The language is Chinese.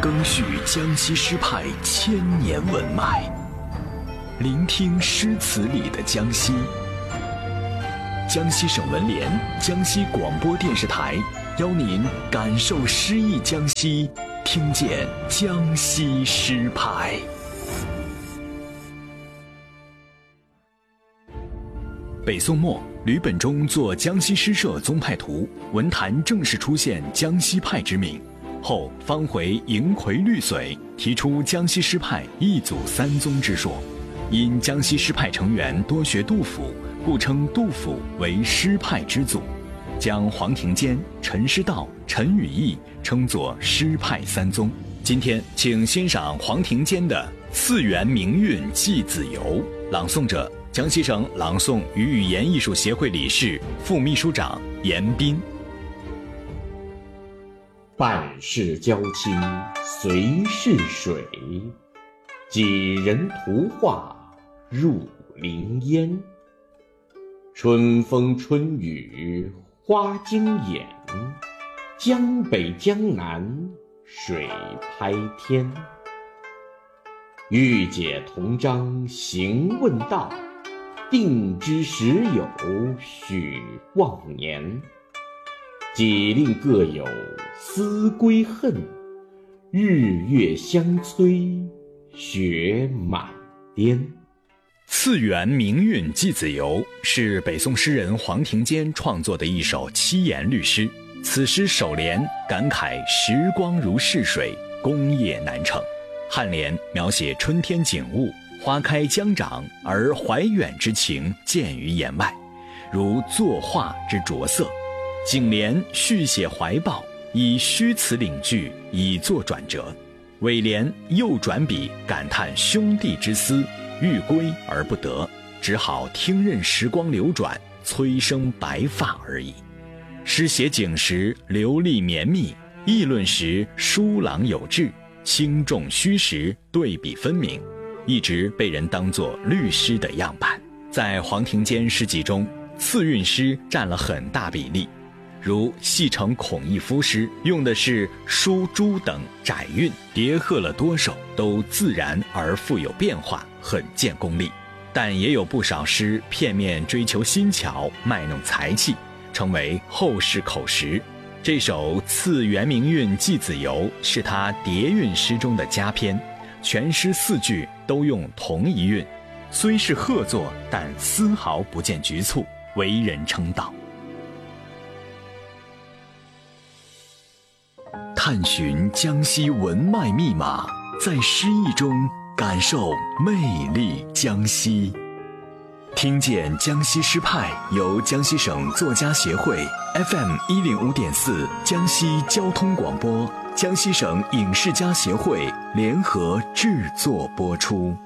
更续江西诗派千年文脉，聆听诗词里的江西。江西省文联、江西广播电视台邀您感受诗意江西，听见江西诗派。北宋末，吕本中作《江西诗社宗派图》，文坛正式出现江西派之名。后方回迎葵绿髓，提出江西诗派一祖三宗之说。因江西诗派成员多学杜甫，故称杜甫为诗派之祖，将黄庭坚、陈师道、陈与义称作诗派三宗。今天请欣赏黄庭坚的《次元明韵寄子由》，朗诵者江西省朗诵与语言艺术协会理事、副秘书长严彬。 半世交亲随逝水，几人图画入林烟。春风春雨花惊眼，江北江南水拍天。欲解同章行问道，定知时有许忘年。几令各有思归恨，日月相催雪满颠。 次元明韵寄子由是北宋诗人黄庭坚创作的一首七言律诗。此诗首联感慨时光如逝水，功业难成；颔联描写春天景物，花开将长，而怀远之情见于言外，如作画之着色；颈联续写怀抱，以虚词领句，以作转折；尾联又转笔感叹兄弟之思，欲归而不得，只好听任时光流转，催生白发而已。诗写景时流丽绵密，议论时疏朗有致，轻重虚实对比分明，一直被人当作律诗的样板。在黄庭坚诗集中，次韵诗占了很大比例，如戏称孔乙夫诗用的是书朱等窄韵，叠合了多首，都自然而富有变化，很见功力。但也有不少诗片面追求新巧，卖弄才气，成为后世口实。这首《次元明韵寄子由》是他叠韵诗中的佳篇，全诗四句都用同一韵，虽是贺作，但丝毫不见局促，为人称道。探寻江西文脉密码，在诗意中感受魅力江西。听见江西诗派由江西省作家协会 FM105.4 江西交通广播、江西省影视家协会联合制作播出。